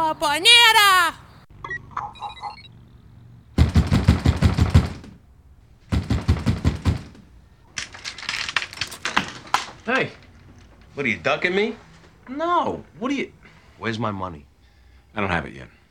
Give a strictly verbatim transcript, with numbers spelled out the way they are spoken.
Compañera! Hey, what are you ducking me? No. What are you... Where's my money? I don't have it yet.